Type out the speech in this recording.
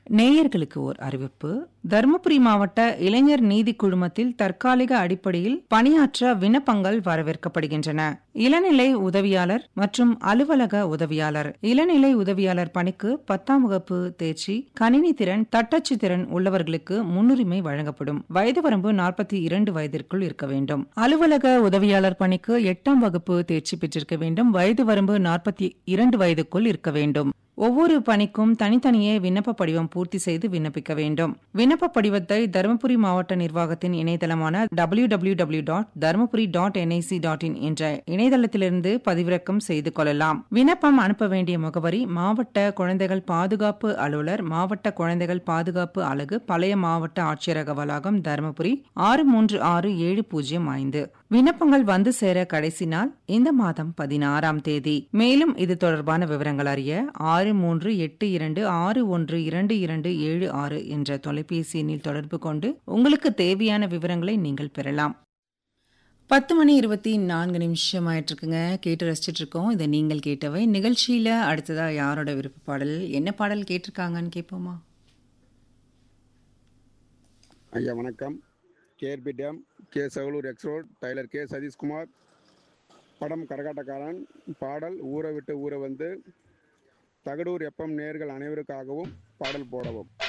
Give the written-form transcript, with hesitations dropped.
நேயர்களுக்கு ஓர் அறிவிப்பு. தருமபுரி மாவட்ட இளைஞர் நீதி குழுமத்தில் தற்காலிக அடிப்படையில் பணியாற்ற விண்ணப்பங்கள் வரவேற்கப்படுகின்றன. இளநிலை உதவியாளர் மற்றும் அலுவலக உதவியாளர். இளநிலை உதவியாளர் பணிக்கு 10ஆம் வகுப்பு தேர்ச்சி, கணினி திறன், தட்டச்சு திறன் உள்ளவர்களுக்கு முன்னுரிமை வழங்கப்படும். வயது வரம்பு 42 வயதிற்குள் இருக்க வேண்டும். அலுவலக உதவியாளர் பணிக்கு 8ஆம் வகுப்பு தேர்ச்சி பெற்றிருக்க வேண்டும். வயது வரம்பு 42 வயதுக்குள் இருக்க வேண்டும். ஒவ்வொரு பணிக்கும் தனித்தனியே விண்ணப்ப படிவம் பூர்த்தி செய்து விண்ணப்பிக்க வேண்டும். விண்ணப்ப படிவத்தை தருமபுரி மாவட்ட நிர்வாகத்தின் இணையதளமான www.dharmapuri.nic.in என்ற இணையதளத்திலிருந்து பதிவிறக்கம் செய்து கொள்ளலாம். விண்ணப்பம் அனுப்ப வேண்டிய முகவரி: மாவட்ட குழந்தைகள் பாதுகாப்பு அலுவலர், மாவட்ட குழந்தைகள் பாதுகாப்பு அலகு, பழைய மாவட்ட ஆட்சியரக வளாகம், தருமபுரி 636705. விண்ணப்பங்கள் வந்து சேர கடைசி நாள் இந்த மாதம் 16ஆம் தேதி. மேலும் இது தொடர்பான விவரங்கள் அறிய 6382612276 என்ற தொலைபேசி எண்ணில் தொடர்பு கொண்டு உங்களுக்கு தேவையான விவரங்களை நீங்கள் பெறலாம். 10:24 ஆயிட்டு இருக்குங்க. கேட்டு ரசிச்சிட்டு இருக்கோம். இதை நீங்கள் கேட்டவை நிகழ்ச்சியில. அடுத்ததா யாரோட விருப்ப பாடல், என்ன பாடல் கேட்டிருக்காங்கன்னு கேட்போமா? ஐயா வணக்கம். KRP dam, K சகலூர் X road, tailor K Satishkumar. படம் கரகாட்டக்காரன். பாடல் ஊரை விட்டு ஊரை வந்து. தகடூர் எஃப்எம் நேயர்கள் அனைவருக்காகவும் பாடல் போடவும்.